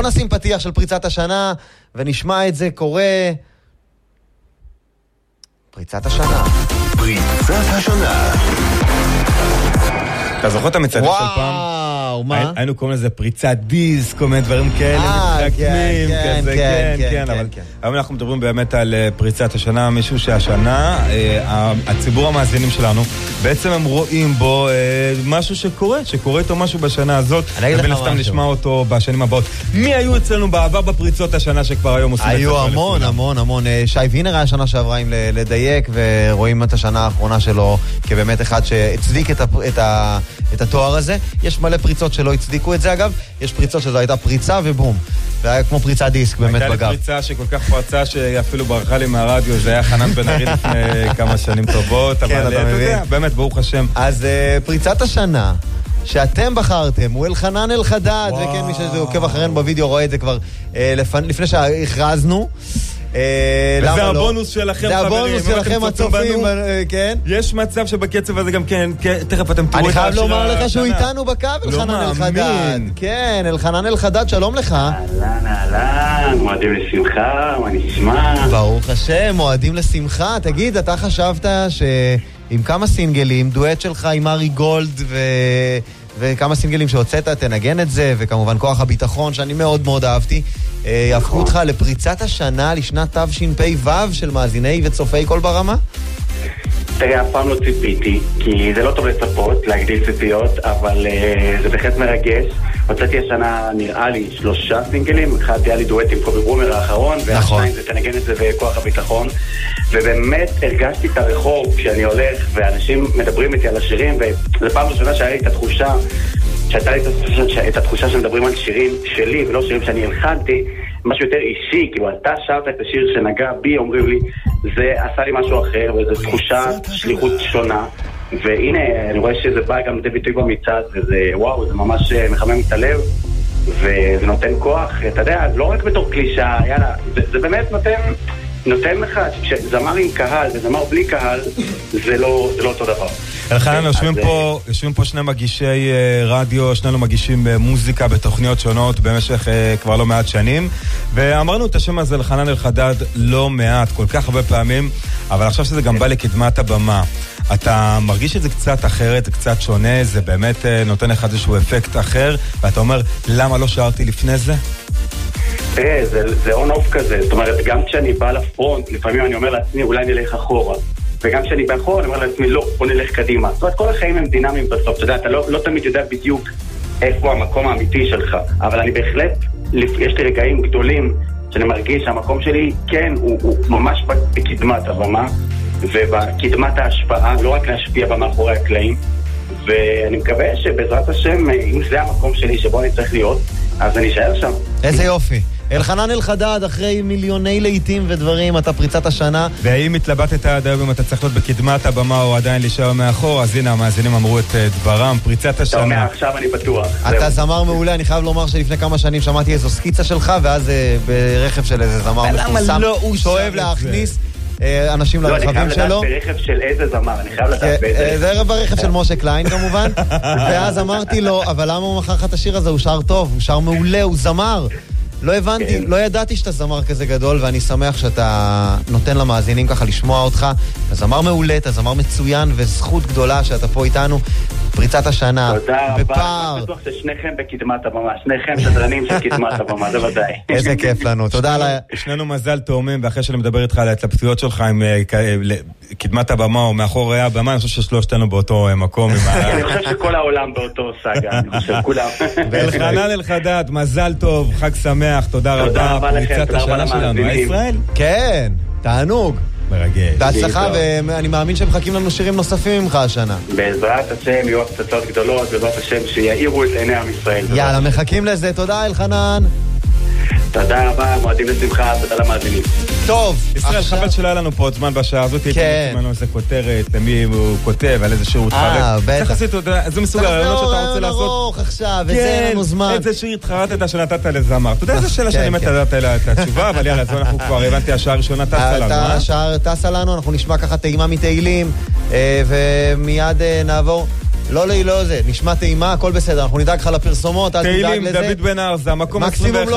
נשים פתיח של פריצת השנה, ונשמע את זה קורה. פריצת השנה. פריצת השנה. אתה זוכר את המצעדים של פעם? וואו, מה? היינו קוראים לזה פריצת דיסק, כל מיני דברים כאלה, מתחכמים, כזה, כן, אבל היום אנחנו מדברים באמת על פריצת השנה, מישהו שהשנה, הציבור המאזינים שלנו, בעצם הם רואים בו משהו שקורה איתו משהו בשנה הזאת, ובין הסתם נשמע אותו בשנים הבאות. מי היו אצלנו בעבר בפריצות השנה שכבר היום עושים את זה? היו המון. שי וינר היה שנה שעברה עם לדייק, ורואים את השנה האחרונה שלו כבאמת אחד שהצדיק את התואר הזה. יש מלא פריצות שלא הצדיקו את זה אגב, יש פריצות שזו הייתה פריצה ובום. זה היה כמו פריצת דיסק באמת בגב. הייתה לי פריצה שכל כך פרצה שאפילו ברכה לי מהרדיו, זה היה חנן בן ארי לפני כמה שנים טובות, אבל אתה יודע, באמת ברוך השם. אז פריצת השנה שאתם בחרתם הוא אלחנן אלחדד, וכן מי שעוקב אחרינו בווידאו רואה את זה כבר לפני שהכרזנו. וזה הבונוס שלכם, זה הבונוס שלכם הצופים, כן? יש מצב שבקצב הזה גם כן, תכף אתם תראו את אני חייב לומר לך שהוא איתנו בקו, אלחנן אלחדד. כן, אלחנן אלחדד, שלום לך. אהלן, מועדים לשמחה, מה נשמע? ברוך השם, מועדים לשמחה. תגיד, אתה חשבת שעם כמה סינגלים, דואט שלך עם ארי גולד וכמה סינגלים שהוצאת, תנגן את זה, וכמובן כוח הביטחון שאני מאוד מאוד אהבתי, יהפכו אותך לפריצת השנה לשנת תשפ"ו של מאזיני וצופי כל ברמה? תראה, אף פעם לא ציפיתי, כי זה לא טוב לצפות, להגדיל ציפיות, אבל זה בהחלט מרגש. הוצאתי השנה, נראה לי, 3 סינגלים, אחד היה לי דואט עם קובי ברומר האחרון, והשניים זה תנגן את זה בכוח הביטחון, ובאמת הרגשתי את הרחוב כשאני הולך, ואנשים מדברים איתי על השירים, וזו פעם ראשונה שהיה לי את התחושה, שהייתה לי את התחושה שמדברים על שירים שלי, ולא שירים שאני הלחנתי, משהו יותר אישי, כאילו אתה שרת את השיר שנגע בי, אומרים לי, זה עשה לי משהו אחר, וזו תחושה שליחות שונה, והנה, אני רואה שזה בא גם לביטוי במצעד, וזה, וואו, זה ממש מחמם את הלב, וזה נותן כוח, אתה יודע, לא רק בתור קלישה, יאללה, זה באמת נותן לך, כשזמר עם קהל וזמר בלי קהל, זה לא אותו דבר. אלחנן, יושבים פה שני מגישי רדיו, שנינו מגישים מוזיקה בתוכניות שונות במשך כבר לא מעט שנים, ואמרנו את השם הזה אלחנן אלחדד לא מעט, כל כך הרבה פעמים, אבל עכשיו שזה גם בא לקדמת הבמה. אתה מרגיש את זה קצת אחרת, זה קצת שונה, זה באמת נותן לך איזשהו אפקט אחר, ואתה אומר, למה לא שרתי לפני זה? תראה, זה און-אוף כזה, זאת אומרת, גם כשאני בא לפרונט, לפעמים אני אומר לעצמי, אולי נלך אחורה. וגם כשאני באחורה, אני אומר לעצמי, לא, בוא נלך קדימה. זאת אומרת, כל החיים הם דינמיים בסוף, אתה יודע, אתה לא תמיד יודע בדיוק איפה המקום האמיתי שלך, אבל אני בהחלט, יש לי רגעים גדולים שאני מרגיש שהמקום שלי, כן, הוא ממש בקדמת הבמה, ובקדמת ההשפעה, לא רק להשפיע במאחורי הקלעים, ואני מקווה שבעזרת השם, אם זה המקום שלי שבו אני צריך להיות, אז אני אשאר שם. איזה יופי. אלחנן אלחדד, אחרי מיליוני לעיתים ודברים, אתה פריצת השנה. והאם התלבטת עד היום אם אתה צריך להיות בקדמת הבמה או עדיין להישאר מאחור, אז הנה המאזינים אמרו את דברם, פריצת השנה. אתה אומר, עכשיו אני בטוח. אתה זמר מעולה, אני חייב לומר שלפני כמה שנים שמעתי איזו סקיצה שלך, ואז ברכב של איזה זמר מפורסם, שאוהב להכניס אנשים לרכבים שלו. לא, אני חייב לדעת ברכב של איזה זמר, אני חייב לדעת באיזה. זה ברכב של משה קליין כמובן, ואז אמרתי לו, אבל למה הוא מכר לך את השיר הזה? הוא שר טוב, הוא שר מעולה, הוא זמר. לא הבנתי, לא ידעתי שאתה זמר כזה גדול, ואני שמח שאתה נותן למאזינים ככה לשמוע אותך. אתה זמר מעולה, אתה זמר מצוין, וזכות גדולה שאתה פה איתנו. פריצת השנה, תודה רבה, אני בטוח ששניכם בקדמת הבמה, שניכם שדרנים של קדמת הבמה, זה ודאי. איזה כיף לנו, תודה על שנינו מזל תאומים, ואחרי שאני מדבר איתך על ההתלבטויות שלך עם קדמת הבמה או מאחורי הבמה, אני חושב ששלושתנו באותו מקום. אני חושב שכל העולם באותו סגה, אני חושב, כולם. אלחנן אלחדד, מזל טוב, חג שמח, תודה רבה. פריצת השנה שלנו, ישראל? כן, תענוג. מרגש. בהצלחה, ואני מאמין שמחכים לנו שירים נוספים ממך השנה. בעזרת השם יהיו הפצצות גדולות, בעזרת השם שיעירו את עיני עם ישראל. יאללה, מחכים לזה. תודה אלחנן. תודה רבה, מועדים לשמחה, תודה למאזינים. טוב, ישראל, חבל שלא היה לנו פה עוד זמן בשעה הזאת, כן. הייתי איזה כותרת, למי הוא כותב, על איזה שיר הוא התחרט. בטח. צריך לעשות, זה מסוג הרעיונות שאתה רוצה לעשות. ארוך עכשיו, וזה אין לנו זמן. איזה שיר התחרטת שנתת לזמר. אתה יודע איזה שאלה שאני באמת לדעת את התשובה, אבל יאללה, אז אנחנו כבר הבנתי, השעה הראשונה טסה לנו. השעה טסה לנו, אנחנו נשמע ככה טעימה מתהילים, ומיד נעבור. לא זה, נשמע טעימה, הכל בסדר, אנחנו נדאג לך לפרסומות, אל תדאג לזה. תהילים, דוד בן ארזה, מקום 21.